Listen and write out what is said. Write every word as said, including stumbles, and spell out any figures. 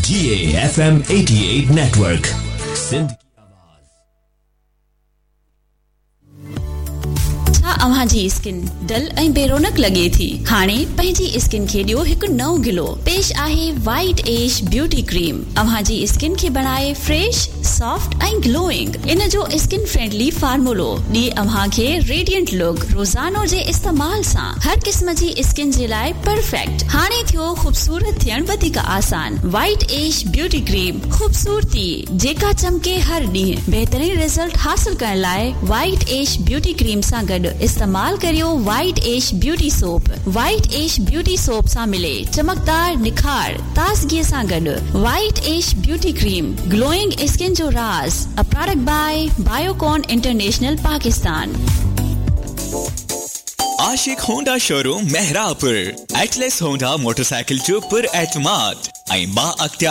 G A F M eighty-eight Network. Sindh की आवाज। छा अव्हां जी स्किन डल ऐं बेरोनक लगे थी? हाणे पंहिंजी स्किन खे ॾियो हिकु नओं गिलो। पेश आहे वाइट एज ब्यूटी क्रीम। अव्हां जी स्किन खे बनाए फ्रेश, सॉफ्ट ऐं ग्लोइंग। इन जो स्किन फ्रेंडली फार्मूलो ॾिए अव्हां खे रेडिएंट लुक। रोज़ानो जे इस्तेमाल सां हर क़िस्म जी स्किन जे लाइ परफेक्ट। हाणे थियो खूबसूरत थियण वधीक आसान। वाइट एज ब्यूटी क्रीम, खूबसूरती जेका चमके हर ॾींहुं। बहितरीन रिजल्ट हासिल करण लाइ वाइट एज ब्यूटी क्रीम सां गॾु इस्तेमाल करियो white age beauty soap. White age beauty soap सां मिले चमकदार निखार ताज़गी सां गॾु। White age beauty cream, glowing skin जो राज। A product by Biocon international Pakistan. Ashique Honda showroom Mehrabpur. Atlas Honda motorcycle जो पुर एतमाद ऐं बा अख्तियार